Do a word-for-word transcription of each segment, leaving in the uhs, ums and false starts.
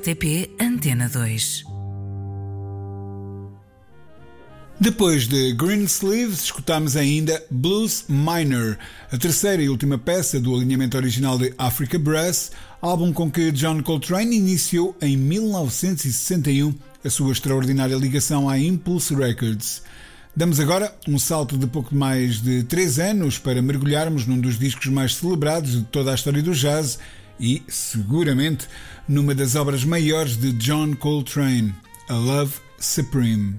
R T P Antena dois. Depois de Greensleeves, escutámos ainda Blues Minor, a terceira e última peça do alinhamento original de Africa Brass, álbum com que John Coltrane iniciou em mil novecentos e sessenta e um a sua extraordinária ligação à Impulse Records. Damos agora um salto de pouco mais de três anos para mergulharmos num dos discos mais celebrados de toda a história do jazz e, seguramente, numa das obras maiores de John Coltrane, A Love Supreme.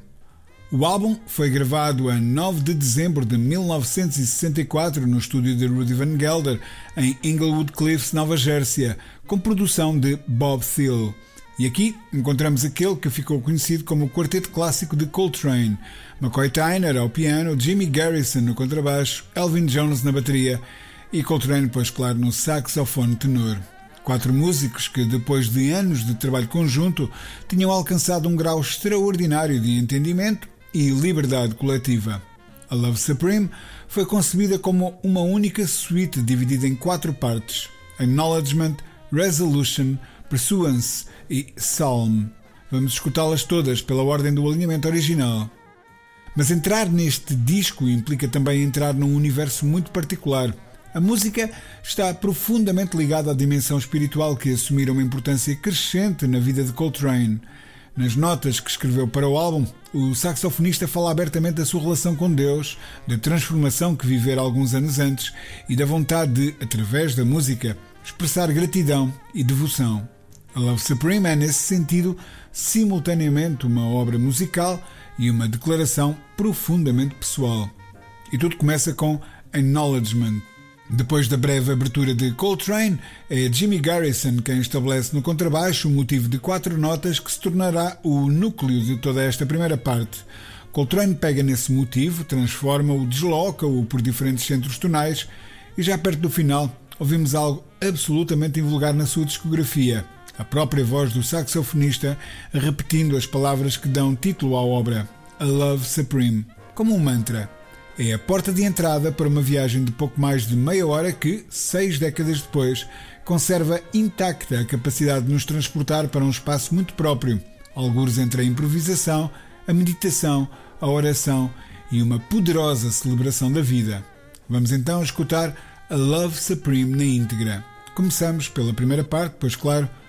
O álbum foi gravado a nove de dezembro de mil novecentos e sessenta e quatro no estúdio de Rudy Van Gelder, em Inglewood Cliffs, Nova Jersey, com produção de Bob Thiel. E aqui encontramos aquele que ficou conhecido como o quarteto clássico de Coltrane: McCoy Tyner ao piano, Jimmy Garrison no contrabaixo, Elvin Jones na bateria e Coltrane, pois claro, no saxofone tenor. Quatro músicos que, depois de anos de trabalho conjunto, tinham alcançado um grau extraordinário de entendimento e liberdade coletiva. A Love Supreme foi concebida como uma única suíte dividida em quatro partes: Acknowledgement, Resolution, Pursuance e Psalm. Vamos escutá-las todas pela ordem do alinhamento original. Mas entrar neste disco implica também entrar num universo muito particular. A música está profundamente ligada à dimensão espiritual que assumira uma importância crescente na vida de Coltrane. Nas notas que escreveu para o álbum, o saxofonista fala abertamente da sua relação com Deus, da transformação que vivera alguns anos antes e da vontade de, através da música, expressar gratidão e devoção. A Love Supreme é, nesse sentido, simultaneamente uma obra musical e uma declaração profundamente pessoal. E tudo começa com Acknowledgement. Depois da breve abertura de Coltrane, é Jimmy Garrison quem estabelece no contrabaixo o motivo de quatro notas que se tornará o núcleo de toda esta primeira parte. Coltrane pega nesse motivo, transforma-o, desloca-o por diferentes centros tonais e já perto do final ouvimos algo absolutamente invulgar na sua discografia: a própria voz do saxofonista repetindo as palavras que dão título à obra, A Love Supreme, como um mantra. É a porta de entrada para uma viagem de pouco mais de meia hora que, seis décadas depois, conserva intacta a capacidade de nos transportar para um espaço muito próprio, algures entre a improvisação, a meditação, a oração e uma poderosa celebração da vida. Vamos então escutar A Love Supreme na íntegra. Começamos pela primeira parte, pois claro,